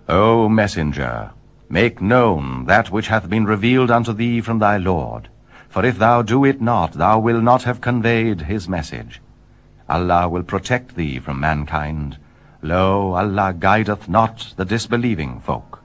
O messenger, make known that which hath been revealed unto thee from thy Lord. For if thou do it not, thou wilt not have conveyed his message. Allah will protect thee from mankind. Lo, Allah guideth not the disbelieving folk.